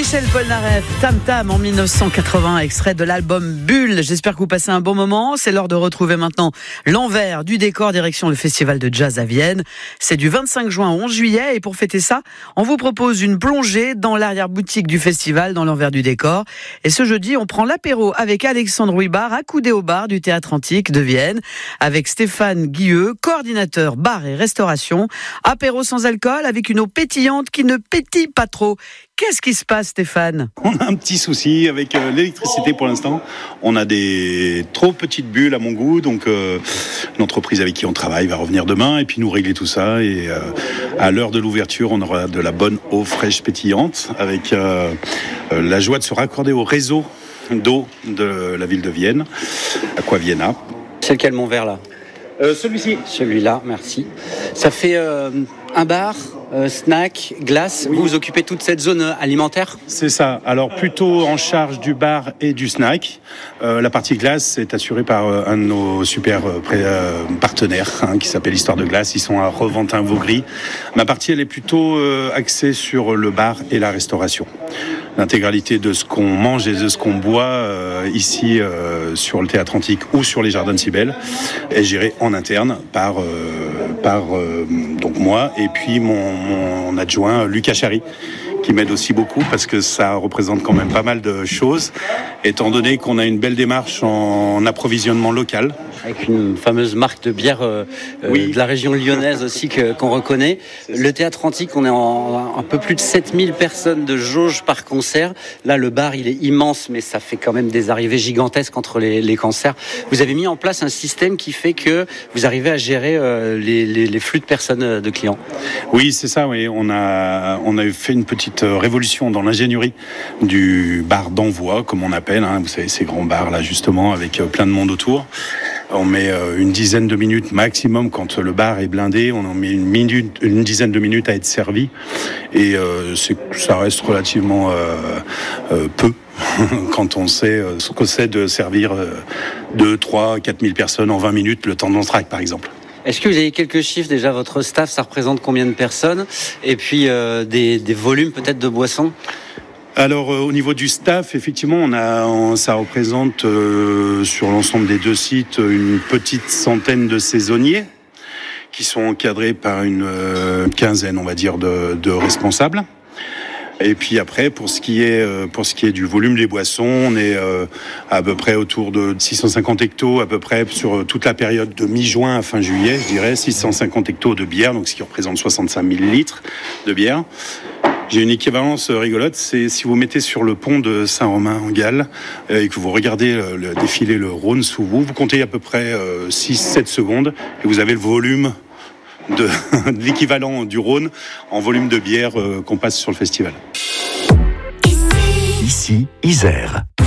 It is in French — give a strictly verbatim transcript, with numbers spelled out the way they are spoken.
Michel Polnareff, Tam Tam en dix-neuf cent quatre-vingts, extrait de l'album Bulle. J'espère que vous passez un bon moment. C'est l'heure de retrouver maintenant l'envers du décor direction le Festival de Jazz à Vienne. C'est du vingt-cinq juin au onze juillet et pour fêter ça, on vous propose une plongée dans l'arrière-boutique du festival, dans l'envers du décor. Et ce jeudi, on prend l'apéro avec Alexandre Huybard, accoudé au bar du Théâtre Antique de Vienne, avec Stéphane Guilleux, coordinateur bar et restauration. Apéro sans alcool avec une eau pétillante qui ne pétille pas trop. Qu'est-ce qui se passe, Stéphane ? On a un petit souci avec euh, l'électricité pour l'instant. On a des trop petites bulles à mon goût, donc euh, l'entreprise avec qui on travaille va revenir demain et puis nous régler tout ça. Et euh, à l'heure de l'ouverture, on aura de la bonne eau fraîche pétillante avec euh, euh, la joie de se raccorder au réseau d'eau de la ville de Vienne, Aquavienna. C'est lequel mon verre là ? Euh, celui-ci. Celui-là, merci. Ça fait euh, un bar, euh, snack, glace. Oui. Vous vous occupez toute cette zone alimentaire ? C'est ça. Alors plutôt en charge du bar et du snack. Euh, la partie glace est assurée par euh, un de nos super euh, pré- euh, partenaires hein, qui s'appelle Histoire de Glace. Ils sont à Reventin-Vaugry. Ma partie, elle est plutôt euh, axée sur le bar et la restauration. L'intégralité de ce qu'on mange et de ce qu'on boit euh, ici euh, sur le Théâtre Antique ou sur les Jardins de Cybèle est gérée en interne par, euh, par euh, donc moi et puis mon, mon adjoint Lucas Chary, qui m'aide aussi beaucoup parce que ça représente quand même pas mal de choses, étant donné qu'on a une belle démarche en approvisionnement local. Avec une fameuse marque de bière euh, oui. de la région lyonnaise aussi que, qu'on reconnaît. Le Théâtre Antique, on est en un peu plus de sept mille personnes de jauge par concert. Là, le bar, il est immense, mais ça fait quand même des arrivées gigantesques entre les, les concerts. Vous avez mis en place un système qui fait que vous arrivez à gérer euh, les, les, les flux de personnes, de clients. Oui, c'est ça. Oui. On a, on a fait une petite révolution dans l'ingénierie du bar d'envoi, comme on appelle. Hein. Vous savez, ces grands bars là, justement, avec plein de monde autour. On met une dizaine de minutes maximum quand le bar est blindé. On en met une minute, une dizaine de minutes à être servi. Et euh, c'est, ça reste relativement euh, euh, peu quand on sait euh, ce que c'est de servir euh, deux, trois, quatre mille personnes en vingt minutes, le temps de l'entracte, par exemple. Est-ce que vous avez quelques chiffres déjà ? Votre staff, ça représente combien de personnes ? Et puis euh, des, des volumes peut-être de boissons ? Alors euh, au niveau du staff, effectivement, on a, on, ça représente euh, sur l'ensemble des deux sites une petite centaine de saisonniers qui sont encadrés par une euh, quinzaine, on va dire, de, de responsables. Et puis après, pour ce qui est euh, pour ce qui est du volume des boissons, on est euh, à peu près autour de six cent cinquante hectos, à peu près sur toute la période de mi-juin à fin juillet, je dirais, six cent cinquante hectos de bière, donc ce qui représente soixante-cinq mille litres de bière. J'ai une équivalence rigolote, c'est si vous mettez sur le pont de Saint-Romain-en-Galles et que vous regardez le, le défiler le Rhône sous vous, vous comptez à peu près euh, six sept secondes et vous avez le volume de, de l'équivalent du Rhône en volume de bière euh, qu'on passe sur le festival. Ici, Isère.